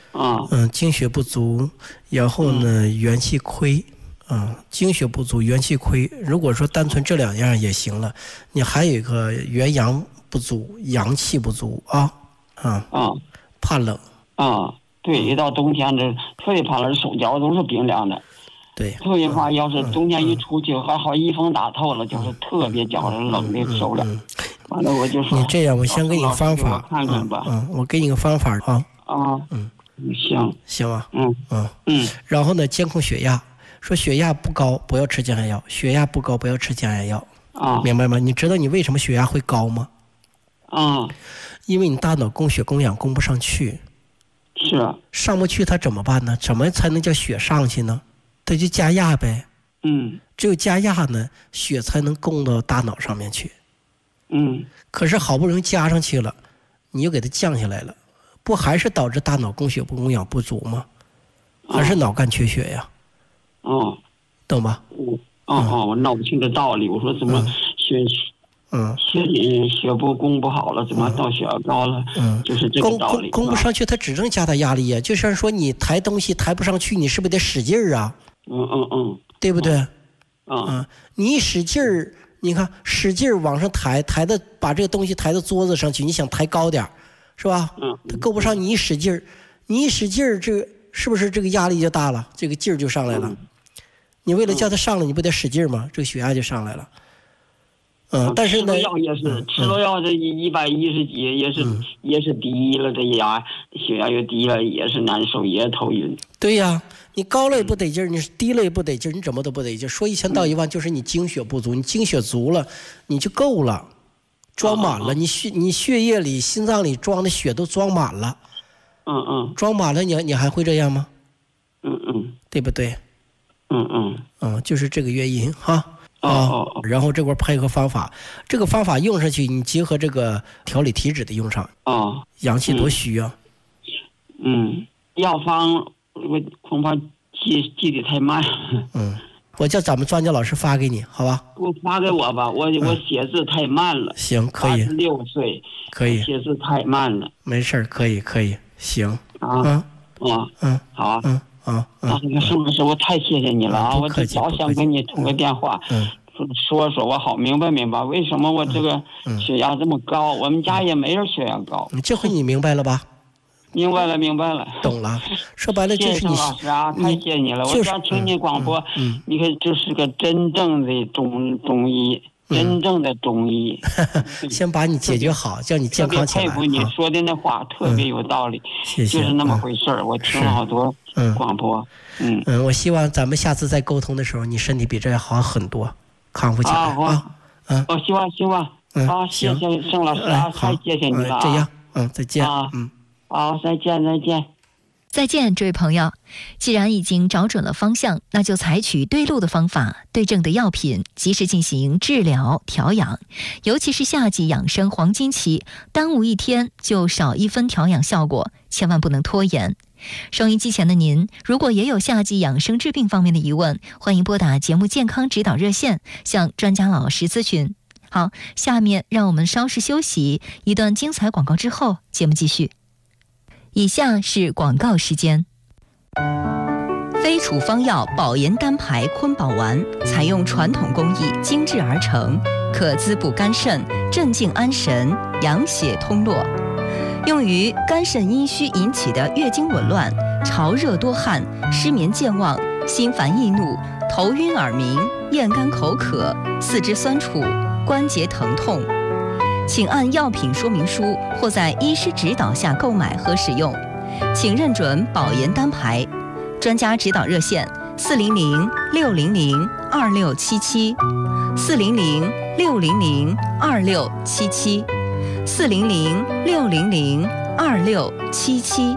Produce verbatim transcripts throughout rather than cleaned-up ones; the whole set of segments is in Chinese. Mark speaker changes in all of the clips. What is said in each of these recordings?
Speaker 1: 啊，
Speaker 2: 嗯，精血不足，然后呢，元气亏。啊、嗯，精血不足，元气亏。如果说单纯这两样也行了，你还有一个元阳不足，阳气不足啊啊
Speaker 1: 啊，
Speaker 2: 怕冷
Speaker 1: 啊。对，一到冬天这特别怕冷，手脚都是冰凉的。
Speaker 2: 对，
Speaker 1: 特别怕，要是冬天一出去，还好一风打透了，就是特别觉着冷的受不了。完了，我就说
Speaker 2: 你这样，我先给你个方法，
Speaker 1: 看看吧。
Speaker 2: 嗯，我给你个方法啊。
Speaker 1: 啊，
Speaker 2: 嗯，
Speaker 1: 行
Speaker 2: 行吧。
Speaker 1: 嗯
Speaker 2: 嗯
Speaker 1: 嗯。
Speaker 2: 然后呢，监控血压。说血压不高不要吃降压药，血压不高不要吃降压药
Speaker 1: 啊，
Speaker 2: 明白吗？你知道你为什么血压会高吗？
Speaker 1: 啊，
Speaker 2: 因为你大脑供血供氧供不上去，
Speaker 1: 是
Speaker 2: 上不去，它怎么办呢？怎么才能叫血上去呢？它就加压呗。
Speaker 1: 嗯，
Speaker 2: 只有加压呢，血才能供到大脑上面去。
Speaker 1: 嗯，
Speaker 2: 可是好不容易加上去了，你又给它降下来了，不还是导致大脑供血供氧不足吗？还是脑干缺血呀？
Speaker 1: 哦，
Speaker 2: 懂吧？
Speaker 1: 哦哦，我闹不清这道理。我说怎么血
Speaker 2: 嗯
Speaker 1: 血血不供不好了，怎么到血压高了？
Speaker 2: 嗯，
Speaker 1: 就是这个道理。
Speaker 2: 供供不上去，它只能加大压力呀。就像说你抬东西抬不上去，你是不是得使劲儿啊？
Speaker 1: 嗯嗯嗯，
Speaker 2: 对不对？
Speaker 1: 嗯
Speaker 2: 啊，你一使劲儿，你看使劲儿往上抬，抬的把这个东西抬到桌子上去，你想抬高点儿，是吧？
Speaker 1: 嗯，
Speaker 2: 它够不上，你一使劲儿，你一使劲儿，这个是不是这个压力就大了？这个劲儿就上来了。你为了叫它上来，你不得使劲吗？这个血压就上来了。嗯，但是呢，
Speaker 1: 吃了药也是吃了药，这一一百一十几也是也是低了，这压血压又低了，也是难受，也头晕。
Speaker 2: 对呀，你高了也不得劲儿，你低了也不得劲儿，你怎么都不得劲儿。说一千道一万，就是你精血不足，你精血足了，你就够了，装满了，你血你血液里、心脏里装的血都装满了。
Speaker 1: 嗯嗯，
Speaker 2: 装满了，你你还会这样吗？
Speaker 1: 嗯嗯，
Speaker 2: 对不对？
Speaker 1: 嗯嗯
Speaker 2: 嗯，就是这个原因哈。
Speaker 1: 哦哦哦。
Speaker 2: 然后这块配合方法，这个方法用上去，你结合这个调理体质的用上。
Speaker 1: 哦。
Speaker 2: 阳气多虚啊。
Speaker 1: 嗯，药方我恐怕记记得太慢。
Speaker 2: 嗯，我叫咱们专家老师发给你，好吧？
Speaker 1: 给我发给我吧，我我写字太慢了。
Speaker 2: 行，可以。
Speaker 1: 六岁。
Speaker 2: 可以。
Speaker 1: 写字太慢了。
Speaker 2: 没事，可以，可以，行。
Speaker 1: 啊。
Speaker 2: 嗯。
Speaker 1: 啊。
Speaker 2: 嗯。
Speaker 1: 好啊。
Speaker 2: 嗯。啊啊！
Speaker 1: 那个盛老师，我太谢谢你了啊！我早想跟你通个电话，
Speaker 2: 嗯，
Speaker 1: 说说我好明白明白为什么我这个血压这么高。我们家也没人血压高。
Speaker 2: 这回你明白了吧？
Speaker 1: 明白了，明白了，
Speaker 2: 懂了。说白了就是你。
Speaker 1: 谢谢老师啊，太谢谢你了！我想听你广播，你看这是个真正的中中医。真正的中医，
Speaker 2: 先把你解决好，叫你健康起来。
Speaker 1: 特别佩服你说的那话，特别有道理。
Speaker 2: 谢谢。
Speaker 1: 就是那么回事儿，我听了好多广播。嗯
Speaker 2: 嗯，我希望咱们下次再沟通的时候，你身体比这好很多，康复起来啊。
Speaker 1: 嗯，我希望希望。啊，谢谢盛老师啊，太谢谢你了啊。
Speaker 2: 这样，嗯，再见。
Speaker 1: 嗯，好，再见，再见。
Speaker 3: 再见，这位朋友。既然已经找准了方向，那就采取对路的方法，对症的药品，及时进行治疗调养。尤其是夏季养生黄金期，耽误一天就少一分调养效果，千万不能拖延。收音机前的您，如果也有夏季养生治病方面的疑问，欢迎拨打节目健康指导热线向专家老师咨询。好，下面让我们稍事休息，一段精彩广告之后，节目继续。以下是广告时间。非处方药保研单排坤宝丸，采用传统工艺精制而成，可滋补肝肾，镇静安神，养血通络，用于肝肾阴虚引起的月经紊乱、潮热多汗、失眠健忘、心烦易怒、头晕耳鸣、咽干口渴、四肢酸楚、关节疼痛。请按药品说明书或在医师指导下购买和使用，请认准保研单排。专家指导热线：四零零六零零二六七七，四零零六零零二六七七，四零零六零零二六七七。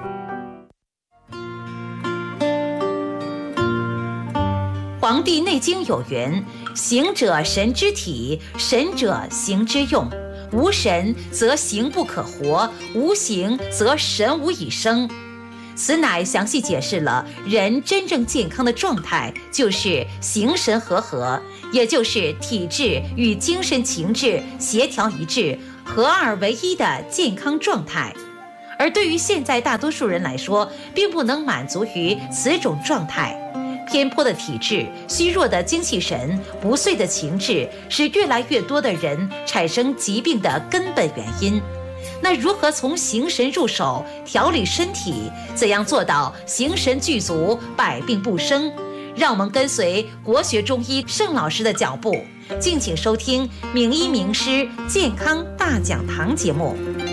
Speaker 4: 《黄帝内经》有云：行者神之体，神者行之用。无神则形不可活，无形则神无以生。此乃详细解释了人真正健康的状态，就是形神合合，也就是体质与精神情志协调一致，合二为一的健康状态。 而对于现在大多数人来说，并不能满足于此种状态。偏颇的体质、虚弱的精气神、不遂的情志，是越来越多的人产生疾病的根本原因。那如何从形神入手调理身体？怎样做到形神具足、百病不生？让我们跟随国学中医盛老师的脚步，敬请收听《名医名师健康大讲堂》节目。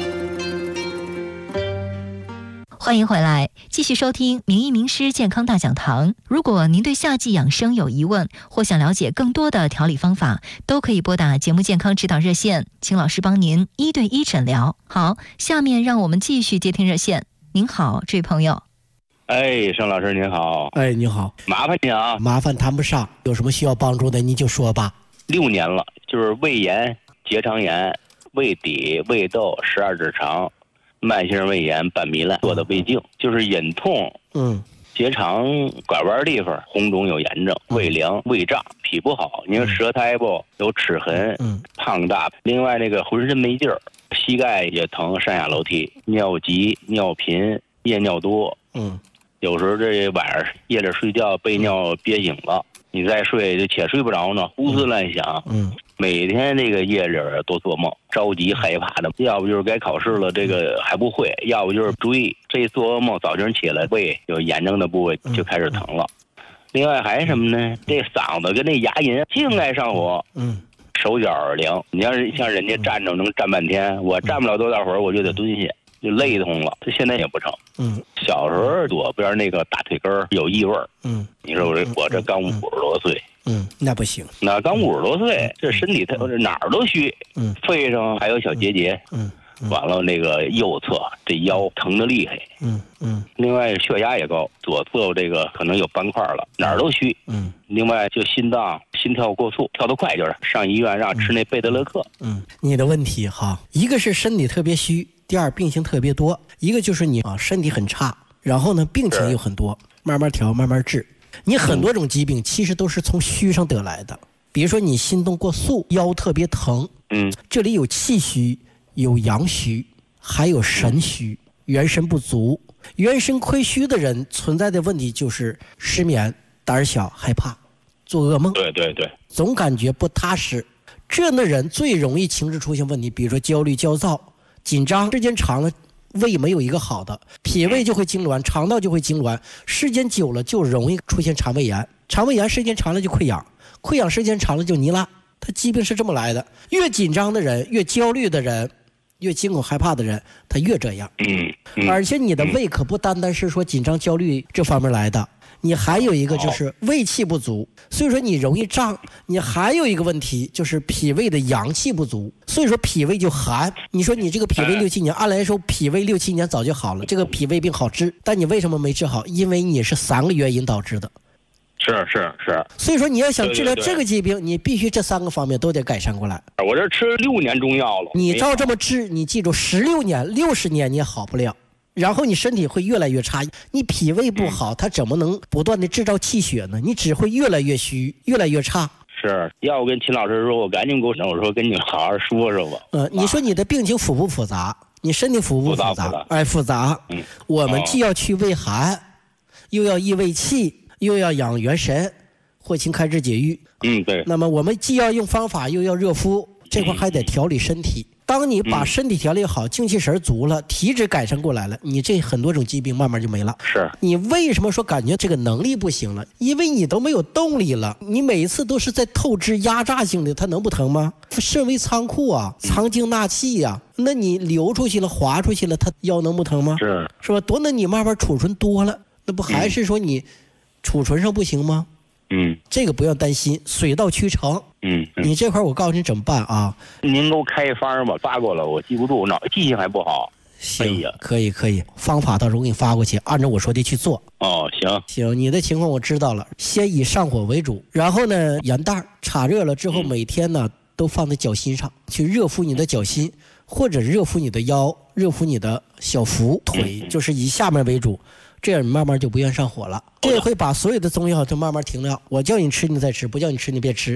Speaker 3: 欢迎回来，继续收听名医名师健康大讲堂。如果您对夏季养生有疑问，或想了解更多的调理方法，都可以拨打节目健康指导热线，请老师帮您一对一诊疗。好，下面让我们继续接听热线。您好，这位朋友。
Speaker 5: 哎，盛老师您好。
Speaker 2: 哎，你好，
Speaker 5: 麻烦你啊。
Speaker 2: 麻烦谈不上，有什么需要帮助的你就说吧。
Speaker 5: 六年了，就是胃炎、结肠炎、胃底、胃窦、十二指肠。慢性胃炎、半糜烂，做的胃镜，就是隐痛，
Speaker 2: 嗯，
Speaker 5: 结肠拐弯地方红肿有炎症，胃凉、胃胀、脾不好，你说舌苔不有齿痕，
Speaker 2: 嗯，
Speaker 5: 胖大，另外那个浑身没劲儿，膝盖也疼，上下楼梯，尿急、尿频、夜尿多，
Speaker 2: 嗯，
Speaker 5: 有时候这晚上夜里睡觉被尿憋醒了，你再睡就且睡不着呢，胡思乱想，
Speaker 2: 嗯。
Speaker 5: 每天这个夜里多做梦，着急害怕的，要不就是该考试了，这个还不会；要不就是追。这做噩梦，早晨起来胃有炎症的部位就开始疼了。另外还什么呢？这嗓子跟那牙龈净爱上火，
Speaker 2: 嗯，
Speaker 5: 手脚凉。你要是像人家站着能站半天，我站不了多大会儿，我就得蹲下，就累通了。这现在也不成。
Speaker 2: 嗯，
Speaker 5: 小时候左边那个大腿根有异味，
Speaker 2: 嗯，
Speaker 5: 你说我这我这刚五十多岁。
Speaker 2: 嗯，那不行。
Speaker 5: 那刚五十多岁，这身体他哪儿都虚，
Speaker 2: 嗯，
Speaker 5: 肺上还有小结节，
Speaker 2: 嗯，嗯
Speaker 5: 完了那个右侧这腰疼得厉害，
Speaker 2: 嗯嗯。
Speaker 5: 另外血压也高，左侧这个可能有斑块了，哪儿都虚，
Speaker 2: 嗯。
Speaker 5: 另外就心脏心跳过速，跳得快，就是上医院让吃那贝德勒克。
Speaker 2: 嗯，你的问题哈，一个是身体特别虚，第二病情特别多，一个就是你啊身体很差，然后呢病情又很多，慢慢调慢慢治。你很多种疾病其实都是从虚上得来的，比如说你心动过速，腰特别疼，
Speaker 5: 嗯，
Speaker 2: 这里有气虚，有阳虚，还有神虚，元神不足。元神亏虚的人存在的问题就是失眠、胆小、害怕、做噩梦，
Speaker 5: 对对对，
Speaker 2: 总感觉不踏实。这样的人最容易情志出现问题，比如说焦虑、焦躁、紧张，时间长了胃没有一个好的，脾胃就会痉挛，肠道就会痉挛，时间久了就容易出现肠胃炎，肠胃炎时间长了就溃疡，溃疡时间长了就泥拉。他疾病是这么来的，越紧张的人，越焦虑的人，越惊恐害怕的人，他越这样。
Speaker 5: 嗯，嗯
Speaker 2: 而且你的胃可不单单是说紧张焦虑这方面来的，你还有一个就是胃气不足，所以说你容易胀。你还有一个问题就是脾胃的阳气不足，所以说脾胃就寒。你说你这个脾胃六七年，按来说脾胃六七年早就好了，这个脾胃病好治，但你为什么没治好？因为你是三个原因导致的。
Speaker 5: 是是是。
Speaker 2: 所以说你要想治疗
Speaker 5: 对对对
Speaker 2: 这个疾病，你必须这三个方面都得改善过来。
Speaker 5: 我这吃六年中药了，
Speaker 2: 你照这么治，你记住，十六年、六十年你也好不了。然后你身体会越来越差，你脾胃不好，它怎么能不断的制造气血呢？你只会越来越虚，越来越差。
Speaker 5: 是要我跟秦老师说，我赶紧给我我说跟你好好说说吧。
Speaker 2: 呃，你说你的病情复不复杂？你身体复不复杂？
Speaker 5: 复杂复杂
Speaker 2: 哎，复杂。
Speaker 5: 嗯，
Speaker 2: 我们既要去胃寒，又要益胃气，又要养元神，惠清开支解郁。
Speaker 5: 嗯，对。
Speaker 2: 那么我们既要用方法，又要热敷，这块还得调理身体。当你把身体调理好，精气神足了，体质改善过来了，你这很多种疾病慢慢就没了。
Speaker 5: 是
Speaker 2: 你为什么说感觉这个能力不行了？因为你都没有动力了，你每一次都是在透支压榨性的，它能不疼吗？肾为仓库啊，藏精纳气呀、啊，那你流出去了，滑出去了，它腰能不疼吗？
Speaker 5: 是
Speaker 2: 是吧？多那你慢慢储存多了，那不还是说你储存上不行吗？
Speaker 5: 嗯，
Speaker 2: 这个不要担心，水到渠成。
Speaker 5: 嗯，嗯
Speaker 2: 你这块我告诉你怎么办啊？
Speaker 5: 您给我开一方吧，发过了，我记不住，脑记性还不好。
Speaker 2: 行，
Speaker 5: 哎呀
Speaker 2: 可以可以，方法到时候给你发过去，按照我说的去做。
Speaker 5: 哦，行
Speaker 2: 行，你的情况我知道了，先以上火为主，然后呢，盐袋插热了之后，每天呢都放在脚心上，去热敷你的脚心，或者热敷你的腰，热敷你的小腹、腿，就是以下面为主。这样你慢慢就不愿上火了，这会把所有的中药都慢慢停掉。我叫你吃你再吃，不叫你吃你别吃，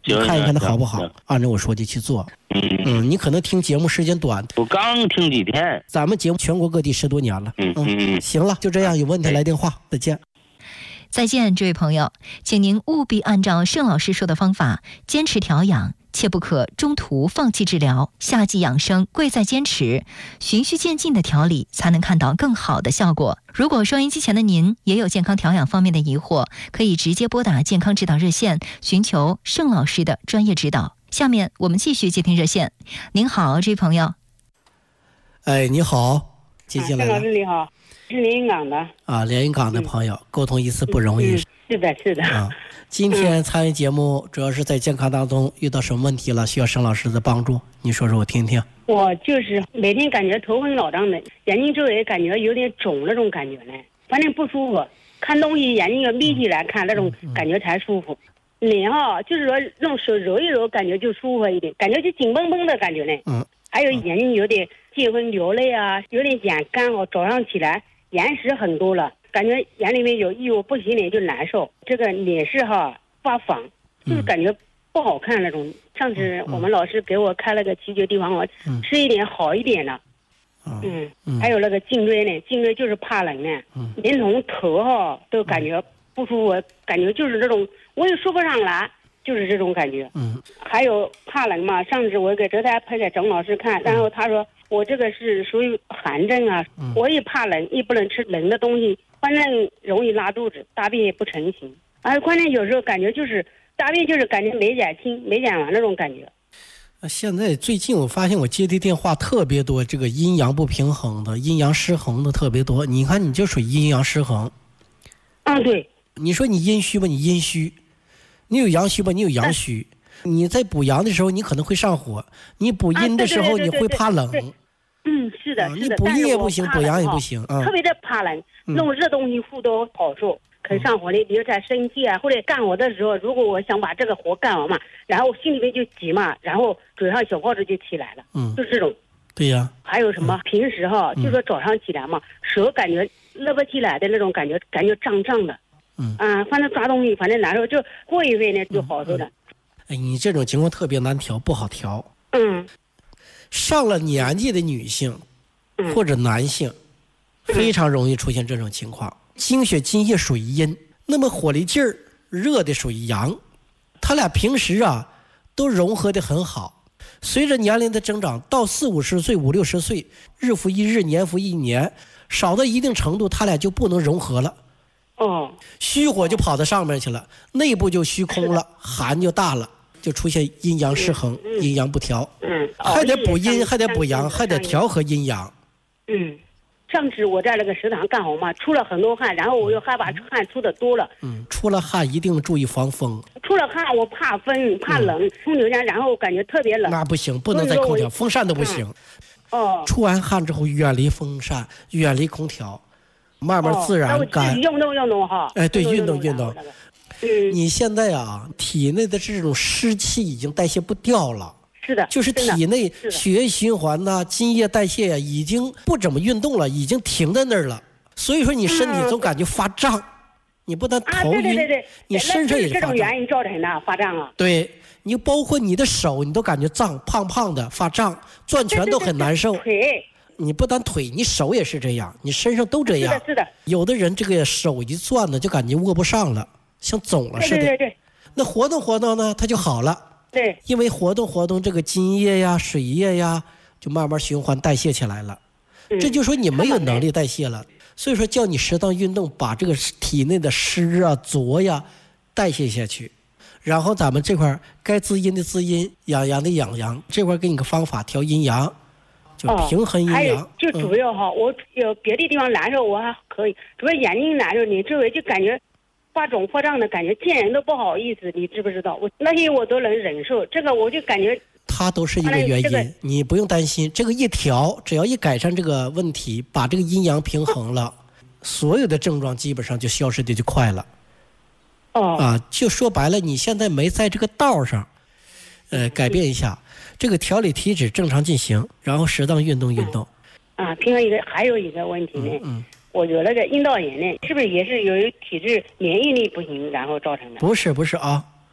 Speaker 2: 你看一看它好不好，按照我说的去做。
Speaker 5: 嗯
Speaker 2: 嗯，你可能听节目时间短，
Speaker 5: 我刚听几天，
Speaker 2: 咱们节目全国各地十多年了。
Speaker 5: 嗯嗯，
Speaker 2: 行了，就这样，有问题来电话，再见。
Speaker 3: 再见，这位朋友，请您务必按照盛老师说的方法坚持调养，切不可中途放弃治疗。夏季养生贵在坚持，循序渐进的调理才能看到更好的效果。如果收音机前的您也有健康调养方面的疑惑，可以直接拨打健康指导热线，寻求盛老师的专业指导。下面我们继续接听热线。您好，这位朋友。
Speaker 2: 哎，你好，接进来了。
Speaker 6: 盛老师你好，是连云港的。
Speaker 2: 啊，连云港的朋友，嗯、沟通一次不容易。
Speaker 6: 嗯、是的，是的。
Speaker 2: 啊，今天参与节目，主要是在健康当中遇到什么问题了，需要盛老师的帮助？你说说我听听。
Speaker 6: 我就是每天感觉头昏脑胀的，眼睛周围感觉有点肿那种感觉呢，反正不舒服。看东西眼睛要眯起来看，那种感觉才舒服。嗯嗯、脸哈，就是说用手揉一揉，感觉就舒服一点，感觉就紧绷绷的感觉呢。嗯。还有眼睛有点结婚流泪啊，有点眼干哦，早上起来眼屎很多了，感觉眼里面有异物，不洗脸就难受。这个脸是哈发黄，就是感觉不好看那种。上次我们老师给我开了个奇绝地黄，我吃一点好一点了。嗯，嗯还有那个颈椎呢，颈椎就是怕冷呢，嗯、连从头哈都感觉不舒服，感觉就是这种，我也说不上来。就是这种感觉，嗯，还有怕冷嘛。上次我给这台拍给郑老师看，然后他说我这个是属于寒症啊，嗯、我也怕冷，也不能吃冷的东西，反正容易拉肚子，大便也不成形。而关键有时候感觉就是大便就是感觉没减轻、没减完那种感觉。
Speaker 2: 现在最近我发现我接的电话特别多，这个阴阳不平衡的、阴阳失衡的特别多。你看你就属于阴阳失衡。
Speaker 6: 嗯，对。
Speaker 2: 你说你阴虚吧，你阴虚。你有阳虚吧？你有阳虚，你在补阳的时候，你可能会上火；你补阴的时候，你会怕冷。
Speaker 6: 嗯，是的，是的。
Speaker 2: 你补阴也不行，补阳也不行啊。
Speaker 6: 特别的怕冷，弄热东西护都好受，可上火的。比如在生气啊，或者干活的时候，如果我想把这个活干完嘛，然后心里面就急嘛，然后嘴上小泡子就起来了。嗯，就是这种。
Speaker 2: 对呀。
Speaker 6: 还有什么？平时哈，就说早上起来嘛，手感觉勒不起来的那种感觉，感觉胀胀的。嗯啊，反正抓东西，反正难受，就过一会呢就好受了。嗯、
Speaker 2: 哎，你这种情况特别难调，不好调。
Speaker 6: 嗯，
Speaker 2: 上了年纪的女性，嗯、或者男性，嗯、非常容易出现这种情况。精血津液属于阴，那么火力劲儿热的属于阳，他俩平时啊都融合的很好。随着年龄的增长，到四五十岁、五六十岁，日复一日，年复一年，少到一定程度，他俩就不能融合了。
Speaker 6: 哦，
Speaker 2: 虚火就跑到上面去了，内部就虚空了，寒就大了，就出现阴阳失衡，嗯、阴阳不调。
Speaker 6: 嗯，
Speaker 2: 还得补阴，还得补阳，还得调和阴阳。
Speaker 6: 嗯，上次我在那个食堂干活嘛，出了很多汗，然后我又害怕汗出的多了。
Speaker 2: 嗯，出了汗一定注意防风。
Speaker 6: 出了汗我怕风怕冷，空调间然后感觉特别冷。
Speaker 2: 那不行，不能在空调，风扇都不行。
Speaker 6: 嗯、哦。
Speaker 2: 出完汗之后，远离风扇，远离空调。慢慢自然干，
Speaker 6: 哦、运动运动哈。
Speaker 2: 哎，对，运动运动。
Speaker 6: 嗯，
Speaker 2: 你现在啊，体内的这种湿气已经代谢不掉了。
Speaker 6: 是的，
Speaker 2: 就是体内血液循环呐、啊、津液代谢呀、啊，已经不怎么运动了，已经停在那儿了。所以说，你身体总感觉发胀，嗯、你不但头晕，
Speaker 6: 啊、对对对
Speaker 2: 你身上也
Speaker 6: 发胀。这种原因造成的发胀啊。
Speaker 2: 对，你包括你的手，你都感觉胀，胖胖的，发胀，攥拳都很难受。
Speaker 6: 对对对对，腿。
Speaker 2: 你不但腿，你手也是这样，你身上都这样。
Speaker 6: 是的，是的。
Speaker 2: 有的人这个手一攥呢，就感觉握不上了，像肿了似的。
Speaker 6: 对对对。
Speaker 2: 那活动活动呢，它就好了。
Speaker 6: 对。
Speaker 2: 因为活动活动，这个津液呀、水液呀，就慢慢循环代谢起来了。嗯、这就说你没有能力代谢了，所以说叫你适当运动，把这个体内的湿啊、浊呀代谢下去。然后咱们这块该滋阴的滋阴，养阳的养阳，这块给你个方法调阴阳。就平衡阴阳，
Speaker 6: 哦、还有就主要哈，嗯、我有别的地方难受我还可以，主要眼睛难受，你周围就感觉发肿发胀的感觉，见人都不好意思，你知不知道？我那些我都能忍受，这个我就感觉
Speaker 2: 它都是一个原因，这个、你不用担心，这个一调，只要一改善这个问题，把这个阴阳平衡了，所有的症状基本上就消失的就快了。
Speaker 6: 哦，
Speaker 2: 啊，就说白了，你现在没在这个道上，呃，改变一下。这个调理体质正常进行，然后适当运动运动。
Speaker 6: 嗯、啊，平衡一个还有一个问题呢，嗯，嗯我有那个阴道炎呢，是不是也是由于体质免疫力不行，然后造成的？
Speaker 2: 不是不是啊，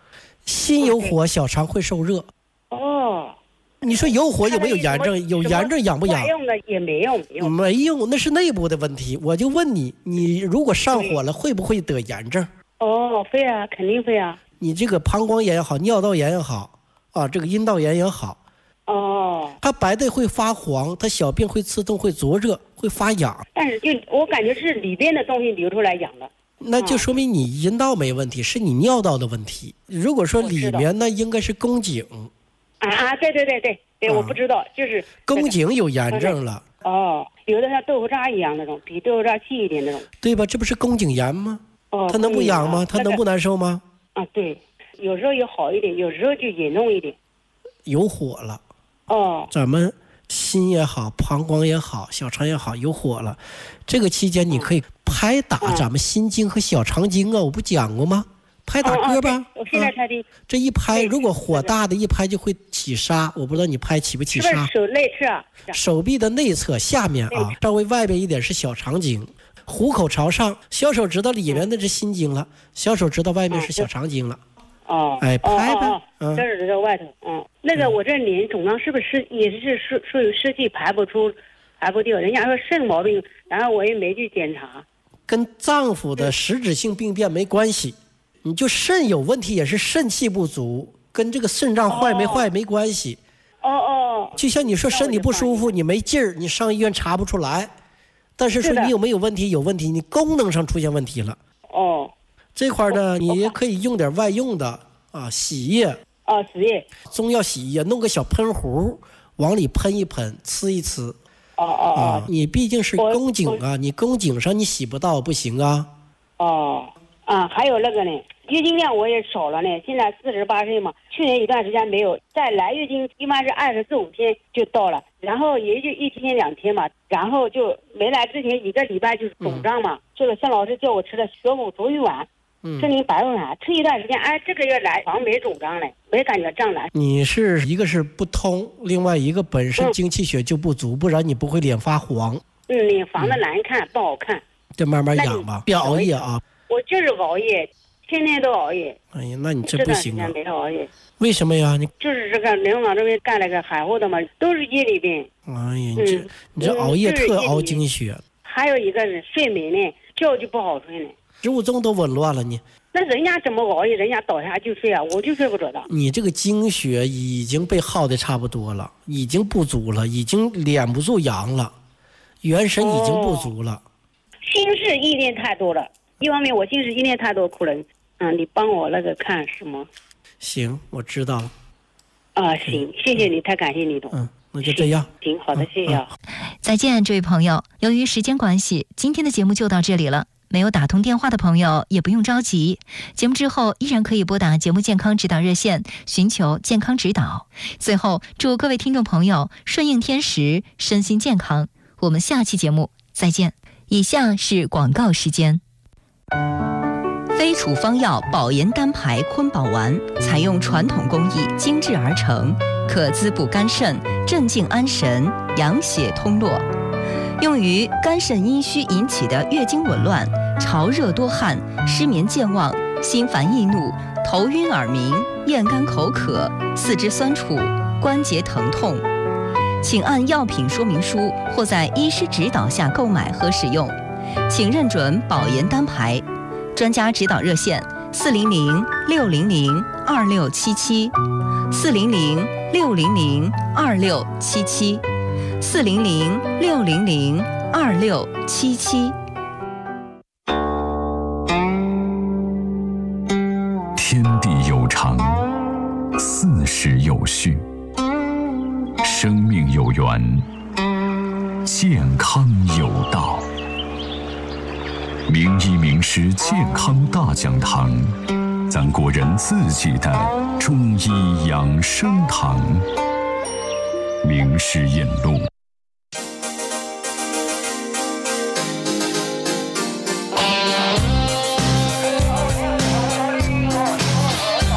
Speaker 2: 心有火，小肠会受热。
Speaker 6: 哦。
Speaker 2: 你说有火有没有炎症？有炎症痒不痒？
Speaker 6: 用的也没用，
Speaker 2: 没用，没用，那是内部的问题。我就问你，你如果上火了，会不会得炎症？
Speaker 6: 哦，会啊，肯定会啊。
Speaker 2: 你这个膀胱炎也好，尿道炎也好，啊，这个阴道炎也好，
Speaker 6: 哦，
Speaker 2: 它白的会发黄，它小便会刺痛，会灼热，会发痒。
Speaker 6: 但是就我感觉是里边的东西流出来痒的。
Speaker 2: 那就说明你阴道没问题，是你尿道的问题。如果说里面呢，应该是宫颈。
Speaker 6: 啊啊，对对对对对，我不知道，就是
Speaker 2: 宫颈有炎症了。
Speaker 6: 哦，有的像豆腐渣一样那种，比豆腐渣细一点那种。
Speaker 2: 对吧？这不是宫颈炎吗？
Speaker 6: 哦，
Speaker 2: 它能不痒吗？它能不难受吗？
Speaker 6: 啊，对，有时候也好一点，有时候就严重一点。
Speaker 2: 有火了。
Speaker 6: 哦。
Speaker 2: 咱们心也好，膀胱也好，小肠也好，有火了。这个期间你可以拍打咱们心经和小肠经啊，我不讲过吗？拍打胳膊，
Speaker 6: 哦哦、我现在才听、啊。
Speaker 2: 这一拍，如果火大的一拍就会起痧，我不知道你拍起不起痧。
Speaker 6: 是不是手内侧、啊？
Speaker 2: 手臂的内侧下面啊，稍微外边一点是小肠经，虎口朝上，小手指头里面的是心经了，小手指头外面是小肠经了。
Speaker 6: 哦，
Speaker 2: 哎，拍拍，
Speaker 6: 嗯，小手指头外头，嗯，那个我这脸肿胀是不是也是属属于湿气排不出、排不掉？人家说肾毛病，然后我也没去检查。
Speaker 2: 跟脏腑的实质性病变没关系。你就肾有问题也是肾气不足，跟这个肾脏坏没坏没关系。
Speaker 6: 哦哦。
Speaker 2: 就像你说身体不舒服，你没劲儿，你上医院查不出来。但是说你有没有问题？有问题，你功能上出现问题了。
Speaker 6: 哦。
Speaker 2: 这块呢，你也可以用点外用的啊，洗液。
Speaker 6: 哦，洗液。
Speaker 2: 中药洗液，弄个小喷壶，往里喷一喷，呲一呲。
Speaker 6: 哦哦哦。
Speaker 2: 啊，你毕竟是宫颈啊，你宫颈上你洗不到不行啊。
Speaker 6: 哦。啊，还有那个呢，月经量我也少了呢，现在四十八岁嘛，去年一段时间没有，再来月经一般是二十四五天就到了，然后也就一天两天嘛，然后就没来之前一个礼拜就是肿胀嘛，这个向老师叫我吃的血母足浴丸，
Speaker 2: 嗯，
Speaker 6: 森林白肉丸，吃一段时间，哎，这个月来好像没肿胀了，没感觉胀了。
Speaker 2: 你是一个是不通，另外一个本身精气血就不足，嗯、不然你不会脸发黄。
Speaker 6: 嗯，脸黄的难看，嗯、不好看。
Speaker 2: 这慢慢养吧，别熬夜啊。
Speaker 6: 我就是熬夜，天天都熬夜。
Speaker 2: 哎呀，那你这不行啊！
Speaker 6: 没熬夜，
Speaker 2: 为什么呀？你
Speaker 6: 就是这个领导这边干了个海货的嘛，都是夜里边。
Speaker 2: 哎呀，你这、嗯、你这熬夜特熬精血。
Speaker 6: 还有一个是睡眠呢，觉就不好睡呢。
Speaker 2: 食物中都紊乱了你。
Speaker 6: 那人家怎么熬夜，人家倒下就睡啊，我就睡不着的。
Speaker 2: 你这个精血已经被耗的差不多了，已经不足了，已经敛不住阳了，元神已经不足了。哦、
Speaker 6: 心事意念太多了。一方面我心事意念太多，可能，嗯，你帮我那个看什么？
Speaker 2: 行，我知道了。
Speaker 6: 啊，行，谢谢你，太感谢你了。
Speaker 2: 嗯，那就这样。
Speaker 6: 行，好的，谢谢啊。
Speaker 3: 再见，这位朋友。由于时间关系，今天的节目就到这里了。没有打通电话的朋友也不用着急，节目之后依然可以拨打节目健康指导热线，寻求健康指导。最后，祝各位听众朋友顺应天时，身心健康。我们下期节目再见。以下是广告时间。非处方药保颜丹牌坤宝丸，采用传统工艺精制而成，可滋补肝肾，镇静安神，养血通络。用于肝肾阴虚引起的月经紊乱、潮热多汗、失眠健忘、心烦易怒、头晕耳鸣、咽干口渴、四肢酸楚、关节疼痛，请按药品说明书或在医师指导下购买和使用。请认准保颜丹牌，专家指导热线：四零零六零零二六七七，四零零六零零二六七七，四零零六零零二六七七。
Speaker 7: 天地有常，四时有序，生命有缘，健康有道。名医名师健康大讲堂，咱国人自己的中医养生堂。名师引路。